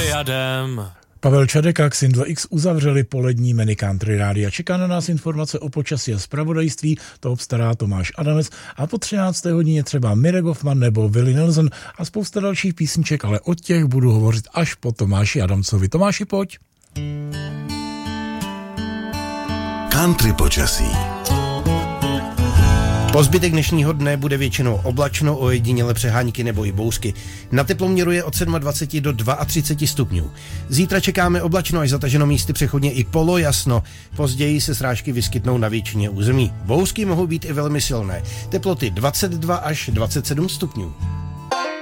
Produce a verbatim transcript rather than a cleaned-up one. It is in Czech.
Adem. Pavel Čadek a Xindl X uzavřeli polední Many Country Rádia. Čeká na nás informace o počasí a zpravodajství, to obstará Tomáš Adamec a po třinácté hodině třeba Mirek Hoffman nebo Willie Nelson a spousta dalších písniček, ale o těch budu hovořit až po Tomáši Adamcovi. Tomáši, pojď. Country počasí. Po zbytek dnešního dne bude většinou oblačno, ojediněle přehánky nebo i bouřky. Na teploměru je od dvacet sedm do třicet dva stupňů. Zítra čekáme oblačno až zataženo místy přechodně i polojasno. Později se srážky vyskytnou na většině území. Bouřky mohou být i velmi silné. Teploty dvacet dva až dvacet sedm stupňů.